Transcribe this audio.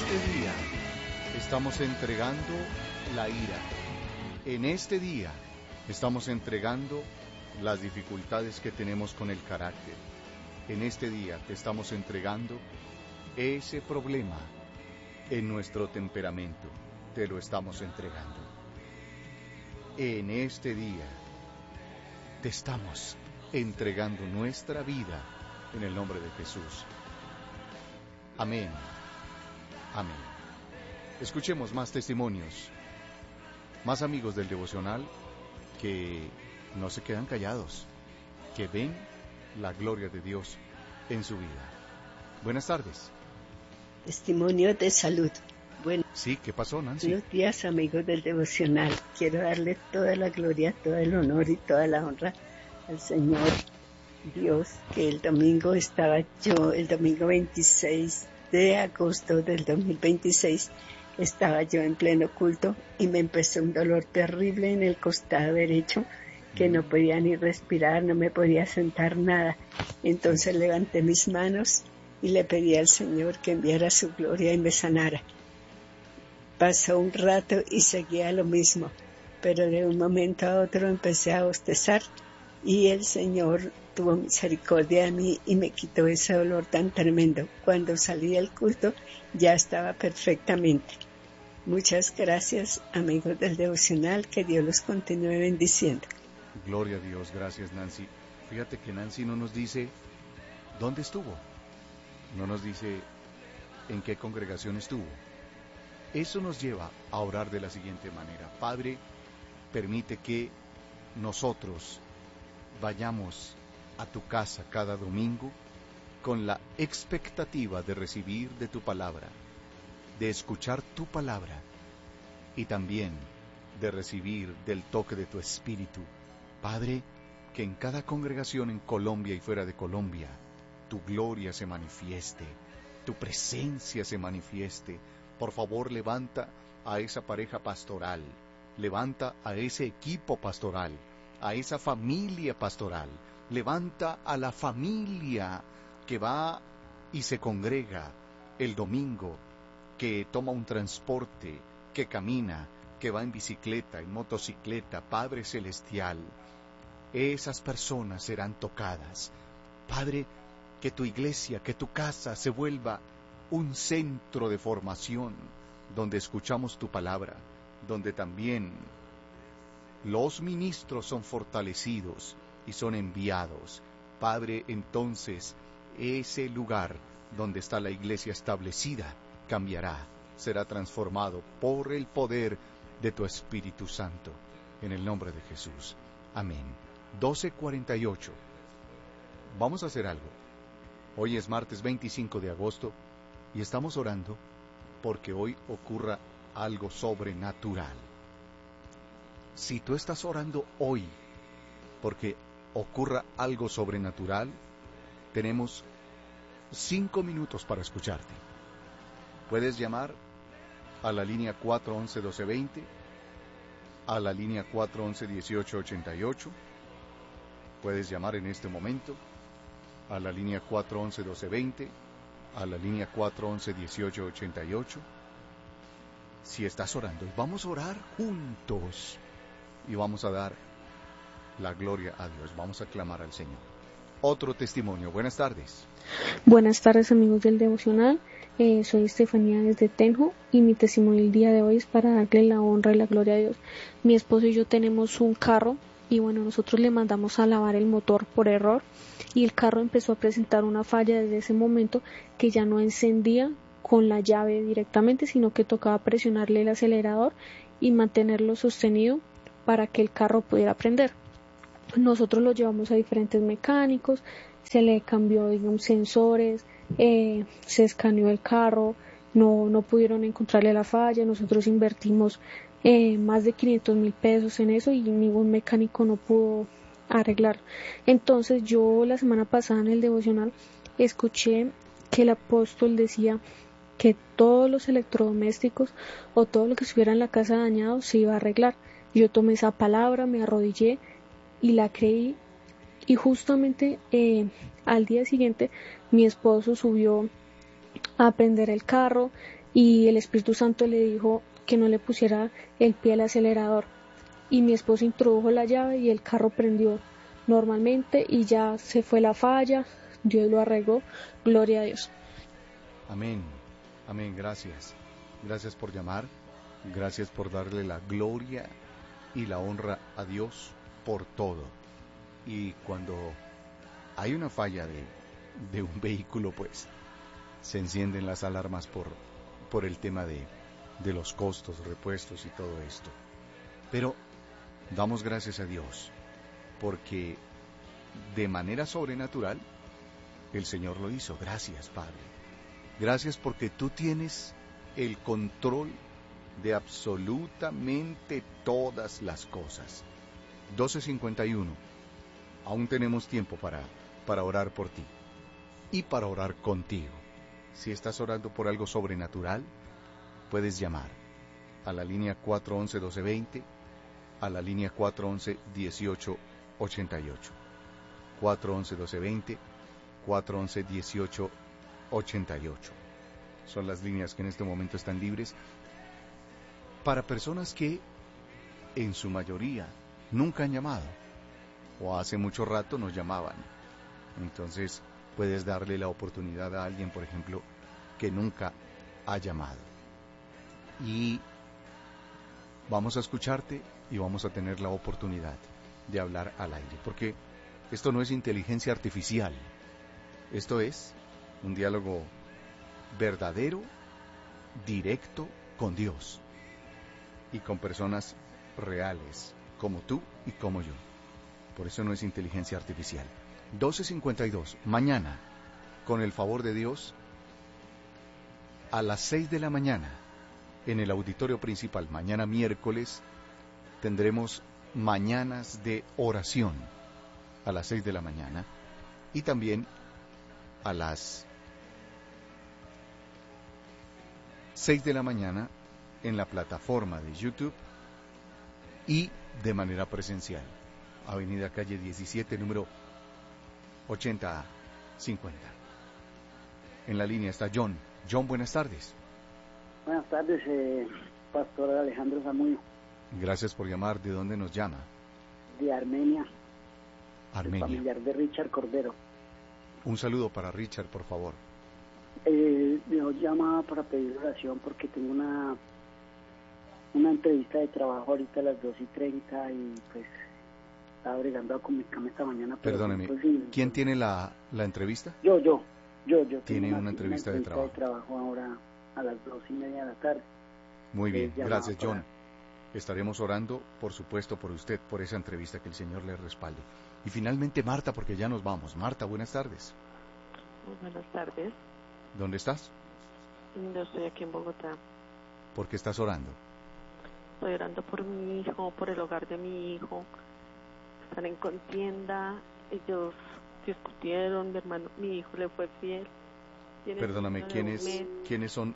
este día estamos entregando la ira. En este día estamos entregando las dificultades que tenemos con el carácter. En este día te estamos entregando ese problema en nuestro temperamento. Te lo estamos entregando. En este día te estamos entregando nuestra vida en el nombre de Jesús. Amén. Amén. Escuchemos más testimonios, más amigos del devocional que no se quedan callados, que ven la gloria de Dios en su vida. Buenas tardes. Testimonio de salud. Bueno, sí, ¿qué pasó, Nancy? Buenos días, amigos del devocional. Quiero darle toda la gloria, todo el honor y toda la honra al Señor Dios, que el domingo 26 de agosto del 2026, estaba yo en pleno culto y me empezó un dolor terrible en el costado derecho, que no podía ni respirar, no me podía sentar nada. Entonces levanté mis manos y le pedí al Señor que enviara su gloria y me sanara. Pasó un rato y seguía lo mismo, pero de un momento a otro empecé a bostezar y el Señor tuvo misericordia de mí y me quitó ese dolor tan tremendo. Cuando salí del culto ya estaba perfectamente. Muchas gracias, amigos del devocional, que Dios los continúe bendiciendo. Gloria a Dios, gracias, Nancy. Fíjate que Nancy no nos dice dónde estuvo, no nos dice en qué congregación estuvo. Eso nos lleva a orar de la siguiente manera: Padre, permite que nosotros vayamos a tu casa cada domingo con la expectativa de recibir de tu palabra, de escuchar tu palabra y también de recibir del toque de tu espíritu. Padre, que en cada congregación en Colombia y fuera de Colombia, tu gloria se manifieste, tu presencia se manifieste. Por favor, levanta a esa pareja pastoral, levanta a ese equipo pastoral, a esa familia pastoral, levanta a la familia que va y se congrega el domingo, que toma un transporte, que camina, que va en bicicleta, en motocicleta. Padre Celestial, esas personas serán tocadas. Padre, que tu iglesia, que tu casa se vuelva un centro de formación, donde escuchamos tu palabra, donde también los ministros son fortalecidos y son enviados. Padre, entonces, ese lugar donde está la iglesia establecida cambiará, será transformado por el poder de tu Espíritu Santo, en el nombre de Jesús. Amén. 12:48. Vamos a hacer algo. Hoy es martes 25 de agosto y estamos orando porque hoy ocurra algo sobrenatural. Si tú estás orando hoy porque ocurra algo sobrenatural, tenemos 5 minutos para escucharte. Puedes llamar a la línea 411-1220, a la línea 411-1888. Puedes llamar en este momento a la línea 411-1220, a la línea 411-1888. Si estás orando, vamos a orar juntos y vamos a dar la gloria a Dios, vamos a clamar al Señor. Otro testimonio. Buenas tardes. Buenas tardes, amigos del devocional. Soy Estefanía desde Tenjo y mi testimonio el día de hoy es para darle la honra y la gloria a Dios. Mi esposo y yo tenemos un carro y bueno, nosotros le mandamos a lavar el motor por error y el carro empezó a presentar una falla desde ese momento, que ya no encendía con la llave directamente, sino que tocaba presionarle el acelerador y mantenerlo sostenido para que el carro pudiera prender. Nosotros lo llevamos a diferentes mecánicos, se le cambió, digamos, sensores, se escaneó el carro, no pudieron encontrarle la falla. Nosotros invertimos más de 500,000 pesos en eso y ningún mecánico no pudo arreglar. Entonces yo la semana pasada en el devocional escuché que el apóstol decía que todos los electrodomésticos o todo lo que estuviera en la casa dañado se iba a arreglar. Yo tomé esa palabra, me arrodillé y la creí, y justamente al día siguiente mi esposo subió a prender el carro, y el Espíritu Santo le dijo que no le pusiera el pie al acelerador. Y mi esposo introdujo la llave y el carro prendió normalmente y ya se fue la falla, Dios lo arregló, gloria a Dios. Amén, amén, gracias. Gracias por llamar, gracias por darle la gloria y la honra a Dios por todo. Y cuando hay una falla de un vehículo, pues se encienden las alarmas por el tema de los costos, repuestos y todo esto. Pero damos gracias a Dios, porque de manera sobrenatural el Señor lo hizo. Gracias, Padre. Gracias porque tú tienes el control de absolutamente todas las cosas. 12:51. Aún tenemos tiempo para orar por ti y para orar contigo. Si estás orando por algo sobrenatural, puedes llamar a la línea 411-1220, a la línea 411-1888. 411-1220, 411-1888. Son las líneas que en este momento están libres para personas que, en su mayoría, nunca han llamado, o hace mucho rato nos llamaban. Entonces, puedes darle la oportunidad a alguien, por ejemplo, que nunca ha llamado. Y vamos a escucharte y vamos a tener la oportunidad de hablar al aire, porque esto no es inteligencia artificial, esto es un diálogo verdadero, directo con Dios y con personas reales, como tú y como yo. Por eso no es inteligencia artificial. 12:52, mañana, con el favor de Dios, a las 6 de la mañana, en el auditorio principal, mañana miércoles, tendremos mañanas de oración a las 6 de la mañana y también a las 6 de la mañana en la plataforma de YouTube y de manera presencial. Avenida Calle 17, número 8050. En la línea está John. John, buenas tardes. Buenas tardes, Pastor Alejandro Zamudio. Gracias por llamar. ¿De dónde nos llama? De Armenia. Armenia. El familiar de Richard Cordero. Un saludo para Richard, por favor. Yo llamaba para pedir oración porque tengo una entrevista de trabajo ahorita a las 2:30 y pues estaba bregando con mi cama esta mañana. Perdóneme, ¿quién tiene la entrevista? Yo. Tiene una entrevista de trabajo. Ahora a las 2:30 de la tarde. Muy bien, gracias John. Estaremos orando, por supuesto, por usted, por esa entrevista, que el Señor le respalde. Y finalmente Marta, porque ya nos vamos. Marta, buenas tardes. Muy buenas tardes. ¿Dónde estás? Yo estoy aquí en Bogotá. ¿Por qué estás orando? Estoy orando por mi hijo, por el hogar de mi hijo. Están en contienda, ellos discutieron, mi hijo le fue fiel. Perdóname, ¿quiénes son